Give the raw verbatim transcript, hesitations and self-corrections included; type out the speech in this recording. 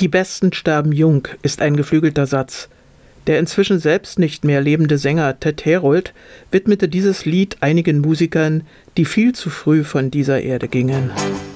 Die Besten sterben jung ist ein geflügelter Satz. Der inzwischen selbst nicht mehr lebende Sänger Ted Herold widmete dieses Lied einigen Musikern, die viel zu früh von dieser Erde gingen.